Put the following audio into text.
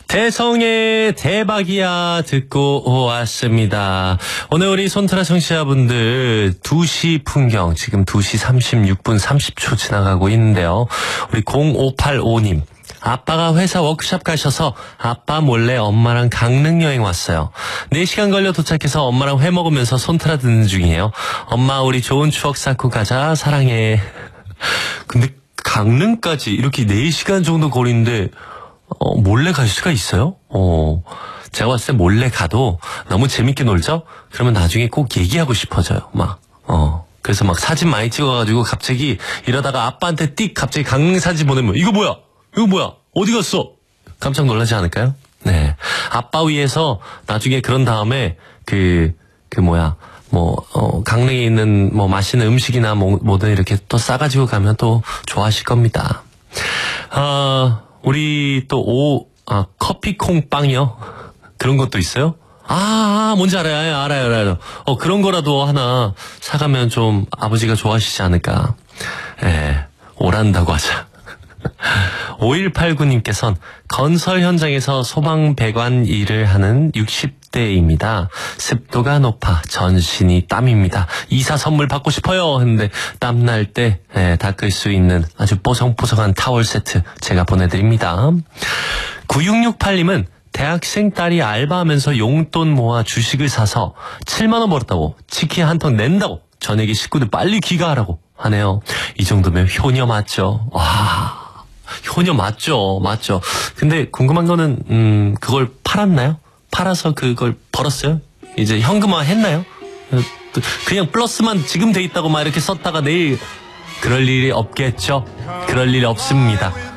대성의 대박이야 듣고 왔습니다. 오늘 우리 손트라 청취자분들 2시 풍경 지금 2시 36분 30초 지나가고 있는데요. 우리 0585님. 아빠가 회사 워크숍 가셔서 아빠 몰래 엄마랑 강릉 여행 왔어요. 4시간 걸려 도착해서 엄마랑 회 먹으면서 손트라 듣는 중이에요. 엄마 우리 좋은 추억 쌓고 가자 사랑해. 근데 강릉까지 이렇게 4시간 정도 거리인데 몰래 갈 수가 있어요? 제가 봤을 때 몰래 가도 너무 재밌게 놀죠? 그러면 나중에 꼭 얘기하고 싶어져요, 그래서 막 사진 많이 찍어가지고 갑자기 이러다가 아빠한테 띡 갑자기 강릉 사진 보내면 이거 뭐야? 어디 갔어? 깜짝 놀라지 않을까요? 네. 아빠 위해서 나중에 그런 다음에 강릉에 있는 맛있는 음식이나 뭐든 이렇게 또 싸가지고 가면 또 좋아하실 겁니다. 우리 또 커피콩 빵이요? 그런 것도 있어요? 뭔지 알아요. 그런 거라도 하나 사가면 좀 아버지가 좋아하시지 않을까. 오란다고 하자. 5189님께서는 건설 현장에서 소방배관 일을 하는 60대입니다. 습도가 높아 전신이 땀입니다. 이사 선물 받고 싶어요 했는데 땀날 때 닦을 수 있는 아주 뽀송뽀송한 타월 세트 제가 보내드립니다. 9668님은 대학생 딸이 알바하면서 용돈 모아 주식을 사서 7만원 벌었다고 치킨 한 통 낸다고 저녁에 식구들 빨리 귀가하라고 하네요. 이 정도면 효녀 맞죠? 효녀 맞죠. 근데 궁금한 거는 그걸 팔았나요? 팔아서 그걸 벌었어요? 이제 현금화 했나요? 그냥 플러스만 지금 돼 있다고 막 이렇게 썼다가 내일 그럴 일이 없겠죠? 그럴 일이 없습니다.